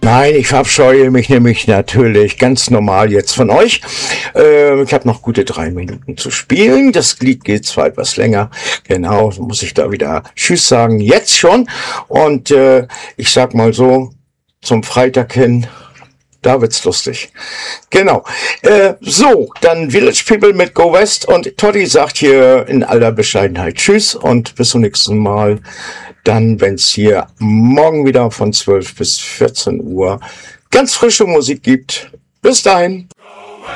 Nein, ich verabscheue mich nämlich natürlich ganz normal jetzt von euch. Ich habe noch gute 3 Minuten zu spielen. Das Lied geht zwar etwas länger. Genau, so muss ich da wieder Tschüss sagen. Jetzt schon. Und ich sag mal so, zum Freitag hin, da wird's lustig. Genau. So, dann Village People mit Go West. Und Toddy sagt hier in aller Bescheidenheit Tschüss und bis zum nächsten Mal. Dann, wenn's hier morgen wieder von 12 bis 14 Uhr ganz frische Musik gibt. Bis dahin.